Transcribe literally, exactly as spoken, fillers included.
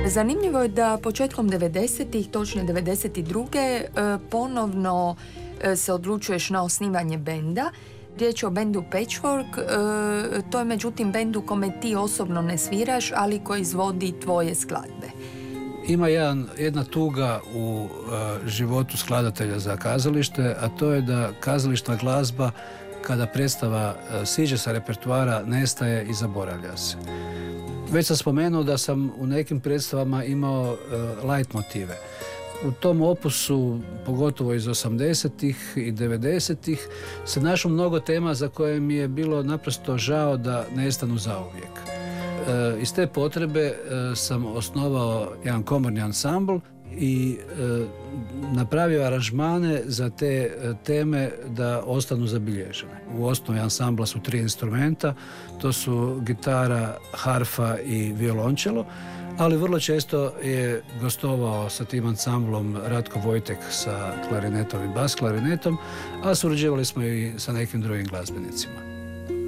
Zanimljivo je da početkom devedesetih, točnije devedeset druge ponovno se odlučuješ na osnivanje benda. Riječ je o bendu Patchwork, to je međutim bend u kome ti osobno ne sviraš, ali koji izvodi tvoje skladbe. Ima jedan, jedna tuga u uh, životu skladatelja za kazalište, a to je da kazališna glazba, kada predstava uh, siđe sa repertoara, nestaje i zaboravlja se. Već sam spomenuo da sam u nekim predstavama imao uh, light motive. U tom opusu, pogotovo iz osamdesetih i devedesetih, se našlo mnogo tema za koje mi je bilo naprosto žao da nestanu zauvijek. E, iz te potrebe e, sam osnovao jedan komorni ansambl i e, napravio aranžmane za te e, teme da ostanu zabilježene. U osnovi ansambla su tri instrumenta, to su gitara, harfa i violončelo, ali vrlo često je gostovao sa tim ansamblom Ratko Vojtek sa klarinetom i bas klarinetom, a surađivali smo i sa nekim drugim glazbenicima.